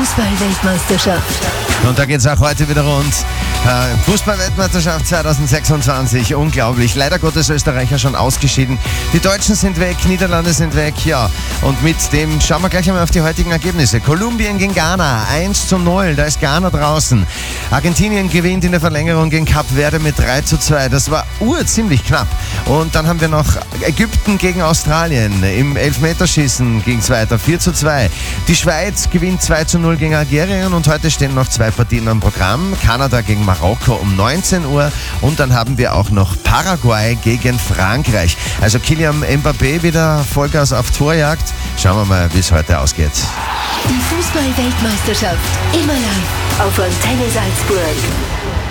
Fußball-Weltmeisterschaft. Und da geht es auch heute wieder rund. Fußball-Weltmeisterschaft 2026, unglaublich. Leider Gottes Österreicher schon ausgeschieden. Die Deutschen sind weg, Niederlande sind weg, ja. Und mit dem schauen wir gleich einmal auf die heutigen Ergebnisse. Kolumbien gegen Ghana, 1:0, da ist Ghana draußen. Argentinien gewinnt in der Verlängerung gegen Kap Verde mit 3:2. Das war ziemlich knapp. Und dann haben wir noch Ägypten gegen Australien. Im Elfmeterschießen ging es weiter, 4:2. Die Schweiz gewinnt 2:0 gegen Algerien und heute stehen noch 2 Partien am Programm. Kanada gegen Marokko um 19 Uhr und dann haben wir auch noch Paraguay gegen Frankreich. Also Kylian Mbappé wieder Vollgas auf Torjagd. Schauen wir mal, wie es heute ausgeht. Die Fußball-Weltmeisterschaft immer live auf Antenne Salzburg.